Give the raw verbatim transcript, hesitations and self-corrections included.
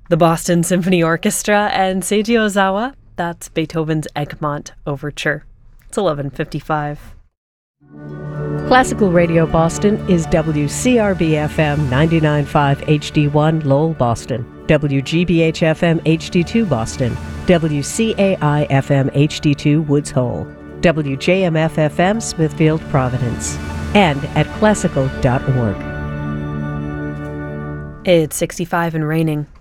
The Boston Symphony Orchestra and Seiji Ozawa. That's Beethoven's Egmont Overture. It's eleven fifty-five. Classical Radio Boston is W C R B F M ninety-nine point five H D one Lowell, Boston, W G B H F M H D two Boston, W C A I F M H D two Woods Hole, W J M F F M Smithfield, Providence, and at classical dot org. It's sixty-five and raining.